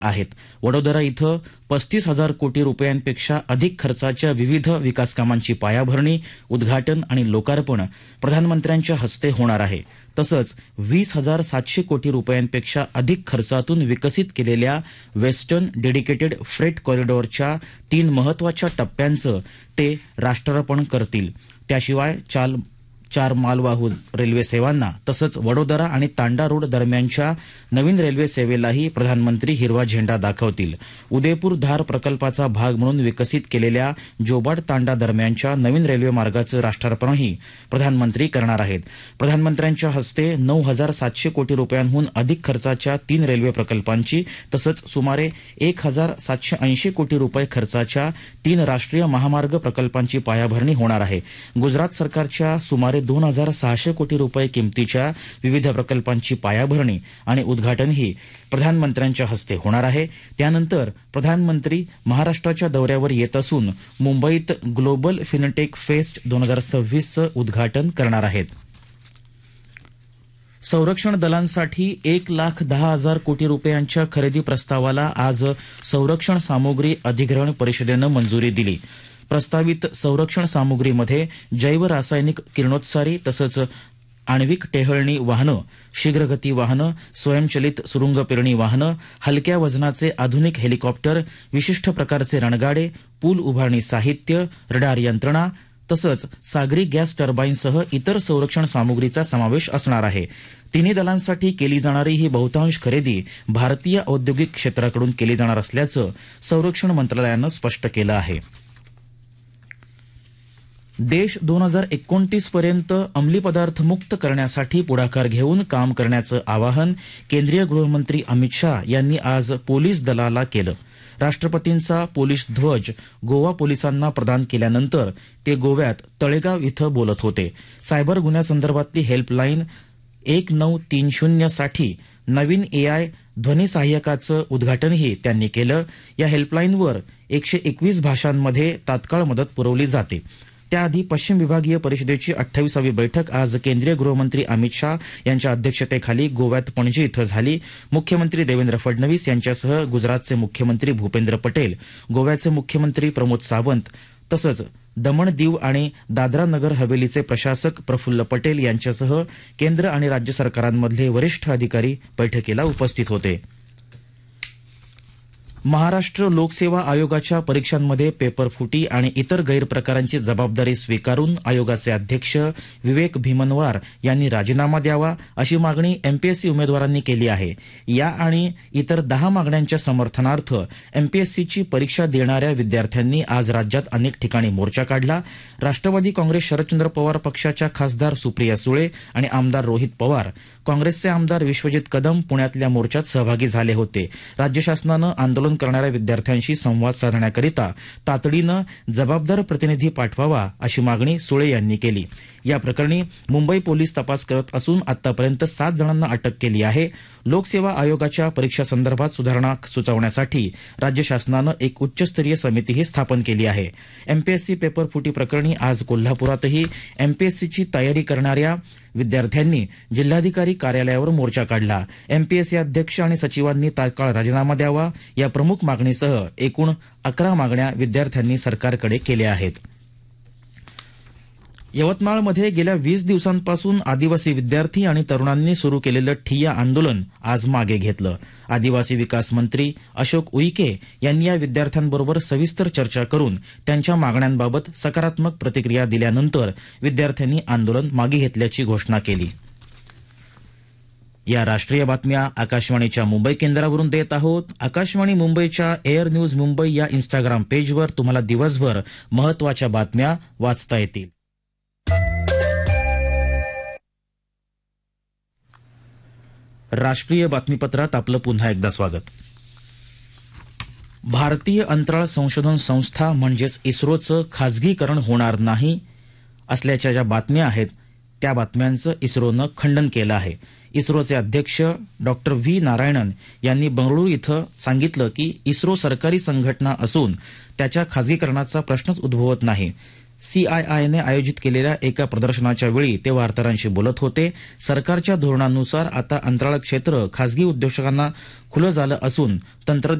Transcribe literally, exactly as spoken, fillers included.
आहेत. वडोदरा इथं पस्तीस हजार कोटी रुपयांपेक्षा अधिक खर्चाच्या विविध विकास कामांची पायाभरणी, उद्घाटन आणि लोकार्पण प्रधानमंत्र्यांच्या हस्ते होणार आहे. तसंच वीस हजार सातशे कोटी रुपयांपेक्षा अधिक खर्चातून विकसित केलेल्या वेस्टर्न डेडिकेटेड फ्रेट कॉरिडॉरच्या तीन महत्वाच्या टप्प्यांचं ते राष्ट्रार्पण करतील. त्याशिवाय चाल चार मालवाहू रेल्वे सेवांना तसंच वडोदरा आणि तांडा रोड दरम्यानच्या नवीन रेल्वे सेवेलाही प्रधानमंत्री हिरवा झेंडा दाखवतील. उदयपूर धार प्रकल्पाचा भाग म्हणून विकसित केलेल्या जोबाड तांडा दरम्यानच्या नवीन रेल्वे मार्गाचं राष्ट्रार्पणही प्रधानमंत्री करणार आहेत. प्रधानमंत्र्यांच्या हस्ते नऊ हजार सातशे कोटी रुपयांहून अधिक खर्चाच्या तीन रेल्वे प्रकल्पांची तसंच सुमारे एक हजार सातशे ऐंशी कोटी रुपये खर्चाच्या तीन राष्ट्रीय महामार्ग प्रकल्पांची पायाभरणी होणार आहे. गुजरात सरकारच्या सुमारे दोन हजार सहाशे कोटी रुपये किमतीच्या विविध प्रकल्पांची पायाभरणी आणि उद्घाटनही प्रधानमंत्र्यांच्या हस्ते होणार आहे. त्यानंतर प्रधानमंत्री महाराष्ट्राच्या दौऱ्यावर येत असून मुंबईत ग्लोबल फिनटेक फेस्ट दोन हजार सव्वीसचं उद्घाटन करणार आहेत. संरक्षण दलांसाठी एक लाख दहा हजार कोटी रुपयांच्या खरेदी प्रस्तावाला आज संरक्षण सामुग्री अधिग्रहण परिषदेनं मंजुरी दिली. प्रस्तावित संरक्षण सामुग्रीमध्ये जैव रासायनिक किरणोत्सारी तसंच आण्विक टेहळणी वाहनं, शीघ्रगती वाहनं, स्वयंचलित सुरुंग पेरणी वाहनं, हलक्या वजनाचे आधुनिक हेलिकॉप्टर, विशिष्ट प्रकारचे रणगाडे, पूल उभारणी साहित्य, रडार यंत्रणा तसंच सागरी गॅस टर्बाईनसह इतर संरक्षण सामुग्रीचा समावेश असणार आहे. तिन्ही दलांसाठी केली जाणारी ही बहुतांश खरेदी भारतीय औद्योगिक क्षेत्राकडून केली जाणार असल्याचं संरक्षण मंत्रालयानं स्पष्ट केलं आहे. देश दोन हजार एकोणतीस पर्यंत अंमली पदार्थ मुक्त करण्यासाठी पुढाकार घेऊन काम करण्याचं आवाहन केंद्रीय गृहमंत्री अमित शाह यांनी आज पोलीस दलाला केलं. राष्ट्रपतींचा पोलीस ध्वज गोवा पोलिसांना प्रदान केल्यानंतर ते गोव्यात तळेगाव इथं बोलत होते. सायबर गुन्ह्यासंदर्भातली हेल्पलाईन एक नऊ तीन शून्य साठी नवीन एआय ध्वनी सहाय्यकाचं उद्घाटनही त्यांनी केलं. या हेल्पलाईनवर एकशे एकवीस भाषांमध्ये तात्काळ मदत पुरवली जाते. त्याआधी पश्चिम विभागीय परिषदेची अठ्ठावीसावी बैठक आज केंद्रीय गृहमंत्री अमित शाह यांच्या अध्यक्षतेखाली गोव्यात पणजी इथं झाली. मुख्यमंत्री देवेंद्र फडणवीस यांच्यासह गुजरातचे मुख्यमंत्री भूपेंद्र पटेल, गोव्याचे मुख्यमंत्री प्रमोद सावंत तसंच दमण दीव आणि दादरा नगर हवेलीचे प्रशासक प्रफुल्ल पटेल यांच्यासह केंद्र आणि राज्य सरकारांमधले वरिष्ठ अधिकारी बैठकीला उपस्थित होते. महाराष्ट्र लोकसेवा आयोगाच्या परीक्षांमध्ये पेपरफुटी आणि इतर गैरप्रकारांची जबाबदारी स्वीकारून आयोगाचे अध्यक्ष विवेक भीमनवार यांनी राजीनामा द्यावा अशी मागणी एमपीएससी उमेदवारांनी केली आहे. या आणि इतर दहा मागण्यांच्या समर्थनार्थ एमपीएससीची परीक्षा देणाऱ्या विद्यार्थ्यांनी आज राज्यात अनेक ठिकाणी मोर्चा काढला. राष्ट्रवादी काँग्रेस शरदचंद्र पवार पक्षाच्या खासदार सुप्रिया सुळे आणि आमदार रोहित पवार, काँग्रेसचे आमदार विश्वजित कदम पुण्यातल्या मोर्चात सहभागी झाले होते. राज्य शासनानं आंदोलन करणाऱ्या विद्यार्थ्यांशी संवाद साधण्याकरिता तातडीनं जबाबदार प्रतिनिधी पाठवावा अशी मागणी सुळे यांनी केली. या प्रकरणी मुंबई पोलीस तपास करत असून आतापर्यंत सात जणांना अटक केली आहे. लोकसेवा आयोगाच्या परीक्षासंदर्भात सुधारणा सुचवण्यासाठी राज्य शासनानं एक उच्चस्तरीय समितीही स्थापन केली आहे. एमपीएससी पेपर फुटी प्रकरणी आज कोल्हापुरातही एमपीएससीची तयारी करणाऱ्या विद्यार्थ्यांनी जिल्हाधिकारी कार्यालयावर मोर्चा काढला. एमपीएससी अध्यक्ष आणि सचिवांनी तात्काळ राजीनामा द्यावा या प्रमुख मागणीसह एकूण अकरा मागण्या विद्यार्थ्यांनी सरकारकडे केल्या आहेत. यवतमाळमध्ये गेल्या वीस दिवसांपासून आदिवासी विद्यार्थी आणि तरुणांनी सुरू केलेलं ठिय्या आंदोलन आज मागे घेतलं. आदिवासी विकास मंत्री अशोक उईके यांनी या विद्यार्थ्यांबरोबर सविस्तर चर्चा करून त्यांच्या मागण्यांबाबत सकारात्मक प्रतिक्रिया दिल्यानंतर विद्यार्थ्यांनी आंदोलन मागे घेतल्याची घोषणा केली. या राष्ट्रीय बातम्या आकाशवाणीच्या मुंबई केंद्रावरून देत आहोत. आकाशवाणी मुंबईच्या एअर न्यूज मुंबई या इंस्टाग्राम पेजवर तुम्हाला दिवसभर महत्वाच्या बातम्या वाचता येतील. राष्ट्रीय बातमीपत्रात आपलं पुन्हा एकदा स्वागत. भारतीय अंतराळ संशोधन संस्था म्हणजेच इस्रोचं खाजगीकरण होणार नाही असल्याच्या ज्या बातम्या आहेत त्या बातम्यांचं इस्रोनं खंडन केलं आहे. इस्रोचे अध्यक्ष डॉक्टर व्ही नारायणन यांनी बंगळुरू इथं सांगितलं की इस्रो सरकारी संघटना असून त्याच्या खाजगीकरणाचा प्रश्नच उद्भवत नाही. सीआयआयने आयोजित केलेल्या एका प्रदर्शनाच्या वेळी ते वार्ताहरांशी बोलत होते. सरकारच्या धोरणानुसार आता अंतराळ क्षेत्र खासगी उद्योजकांना खुलं झालं असून तंत्रज्ञान